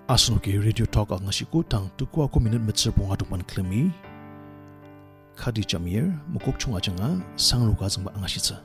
Asnoki Radio Talk ang nasikutang tukwa ko minute matsirpong atukman klemi. Khadi Jamir mukok chunga changa sangruka zangba angasitsa.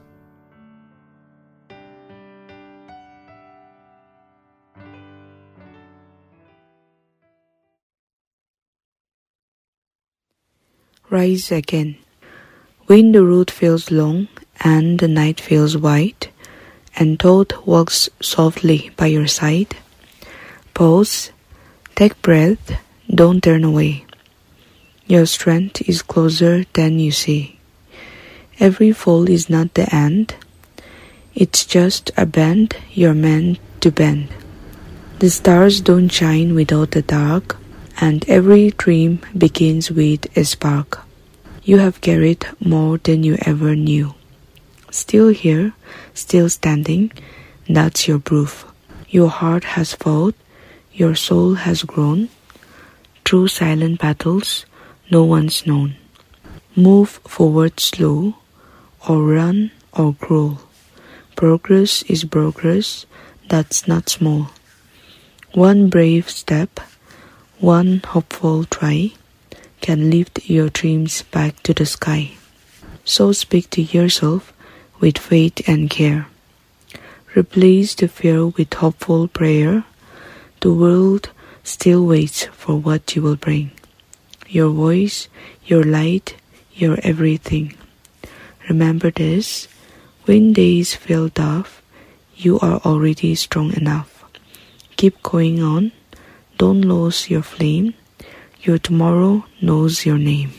Rise again. When the road feels long and the night feels wide, and thought walks softly by your side, pause, take breath, don't turn away. Your strength is closer than you see. Every fall is not the end. It's just a bend you're meant to bend. The stars don't shine without the dark, and every dream begins with a spark. You have carried more than you ever knew. Still here, still standing, that's your proof. Your heart has fought, your soul has grown. Through silent battles, no one's known. Move forward slow, or run or crawl. Progress is progress, that's not small. One brave step, one hopeful try, can lift your dreams back to the sky. So speak to yourself with faith and care. Replace the fear with hopeful prayer. The world still waits for what you will bring. Your voice, your light, your everything. Remember this, when days feel tough, you are already strong enough. Keep going on, don't lose your flame. Your tomorrow knows your name.